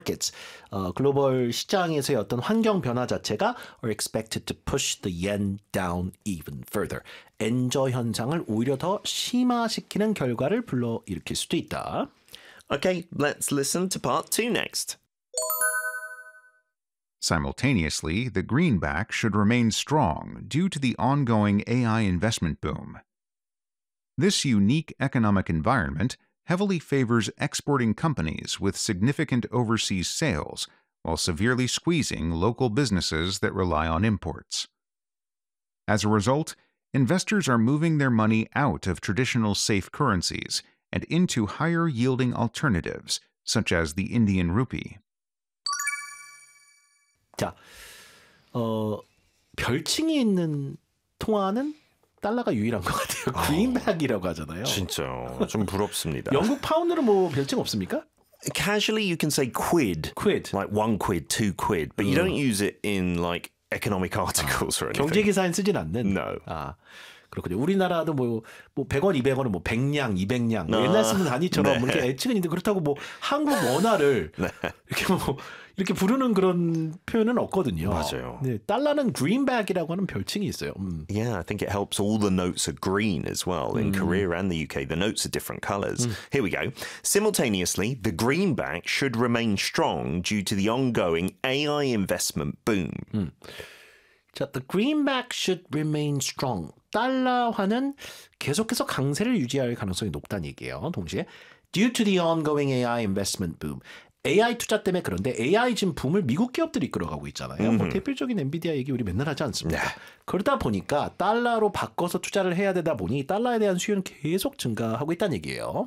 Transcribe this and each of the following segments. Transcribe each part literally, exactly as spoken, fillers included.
markets, 어, 글로벌 시장에서의 어떤 환경 변화 자체가 are expected to push the yen down even further. 엔저 현상을 오히려 더 심화시키는 결과를 불러일으킬 수도 있다. Okay, let's listen to part two next. Simultaneously, the greenback should remain strong due to the ongoing A I investment boom. This unique economic environment heavily favors exporting companies with significant overseas sales while severely squeezing local businesses that rely on imports. As a result, investors are moving their money out of traditional safe currencies and into higher-yielding alternatives, such as the Indian rupee. 자, 어, 별칭이 있는 통화는 달러가 유일한 것 같아요. 그린백이라고 하잖아요. 진짜 좀 부럽습니다. 영국 파운드는 뭐 별칭 없습니까? Casually, you can say quid. Quid. Like one quid, two quid. But you don't use it in like economic articles or anything. 경제기사엔 쓰진 않는. No. 아, 그렇군요. 우리나라도 뭐, 뭐 백 원, 이백 원은 뭐 백냥, 이백냥. 뭐 아, 옛날 쓰는 단위처럼 네. 뭐 이렇게 애칭은 있는데 그렇다고 뭐 한국 원화를 네. 이렇게 뭐 이렇게 부르는 그런 표현은 없거든요. 맞아요. 네, 달러는 greenback이라고 하는 별칭이 있어요. 음. Yeah, I think it helps all the notes are green as well. In Korea and the U K, the notes are different colors. Here we go. Simultaneously, the greenback should remain strong due to the ongoing A I investment boom. 음. 자, the greenback should remain strong. 달러화는 계속해서 강세를 유지할 가능성이 높다는 얘기예요. 동시에 due to the ongoing A I investment boom. 에이아이 투자 때문에 그런데 에이아이 지금 붐을 미국 기업들이 이끌어가고 있잖아요. 뭐 대표적인 엔비디아 얘기 우리 맨날 하지 않습니까? 네. 그러다 보니까 달러로 바꿔서 투자를 해야 되다 보니 달러에 대한 수요는 계속 증가하고 있다는 얘기예요.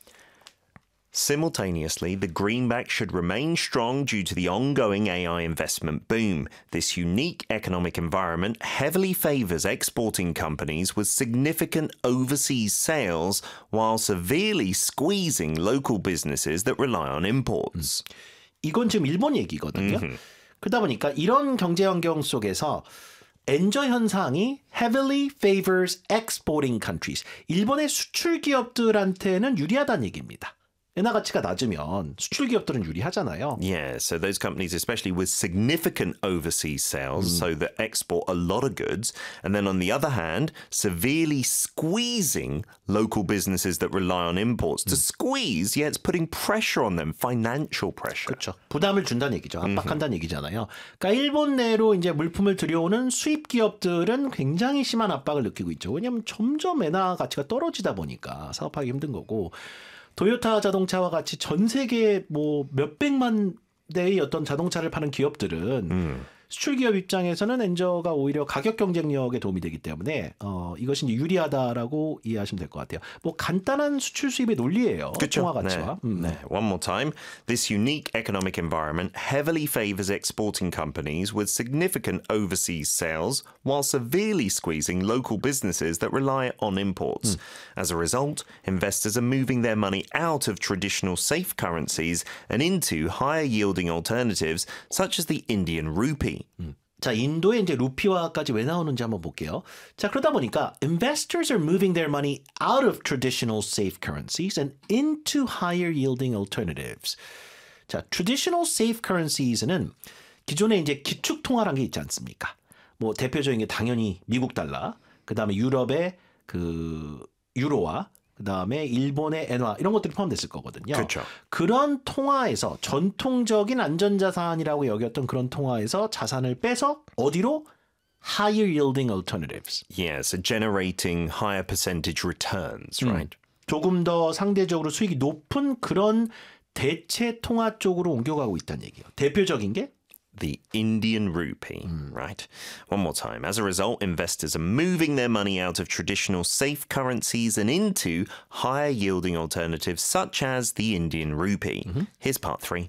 Simultaneously, the greenback should remain strong due to the ongoing A I investment boom. This unique economic environment heavily favors exporting companies with significant overseas sales while severely squeezing local businesses that rely on imports. 이건 지금 일본 얘기거든요. 음흠. 그러다 보니까 이런 경제 환경 속에서 엔저 현상이 heavily favors exporting countries. 일본의 수출 기업들한테는 유리하다는 얘기입니다. 엔화 가치가 낮으면 수출 기업들은 유리하잖아요. Yeah, so those companies, especially with significant overseas sales, so that export a lot of goods, and then on the other hand, severely squeezing local businesses that rely on imports. To squeeze, yeah, it's putting pressure on them, financial pressure. 그렇죠. 부담을 준다는 얘기죠. 압박한다는 얘기잖아요. 그러니까 일본 내로 이제 물품을 들여오는 수입 기업들은 굉장히 심한 압박을 느끼고 있죠. 왜냐하면 점점 엔화 가치가 떨어지다 보니까 사업하기 힘든 거고. 도요타 자동차와 같이 전 세계 뭐 몇백만 대의 어떤 자동차를 파는 기업들은 음. 수출 기업 입장에서는 엔저가 오히려 가격 경쟁력에 도움이 되기 때문에 어, 이것이 이제 유리하다라고 이해하시면 될 것 같아요. 뭐 간단한 수출 수입의 논리예요. 그쵸? 통화 가치와. 네. 음. 네. One more time. This unique economic environment heavily favors exporting companies with significant overseas sales while severely squeezing local businesses that rely on imports. 음. As a result, investors are moving their money out of traditional safe currencies and into higher yielding alternatives such as the Indian rupee. 음. 자, 인도의 이제 루피화까지 왜 나오는지 한번 볼게요. 자, 그러다 보니까 investors are moving their money out of traditional safe currencies and into higher yielding alternatives. 자, traditional safe currencies는 기존에 이제 기축 통화란 게 있지 않습니까? 뭐 대표적인 게 당연히 미국 달러, 그다음에 유럽의 그 유로화, 그다음에 일본의 엔화 이런 것들이 포함됐을 거거든요. 그렇죠. 그런 통화에서 전통적인 안전자산이라고 여겼던 그런 통화에서 자산을 빼서 어디로? Higher yielding alternatives. Yeah, so generating higher percentage returns, right? 음, 조금 더 상대적으로 수익이 높은 그런 대체 통화 쪽으로 옮겨가고 있다는 얘기예요. 대표적인 게 the Indian rupee, mm. right? One more time. As a result, investors are moving their money out of traditional safe currencies and into higher yielding alternatives such as the Indian rupee. Mm-hmm. Here's part three.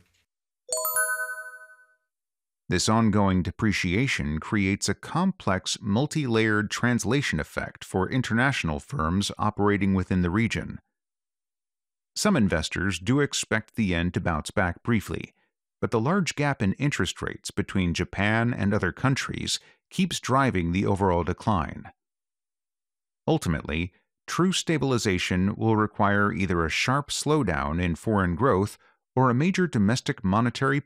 This ongoing depreciation creates a complex, multi-layered translation effect for international firms operating within the region. Some investors do expect the yen to bounce back briefly, but the large gap in interest rates between Japan and other countries keeps driving the overall decline. Ultimately, true stabilization will require either a sharp slowdown in foreign growth or a major domestic monetary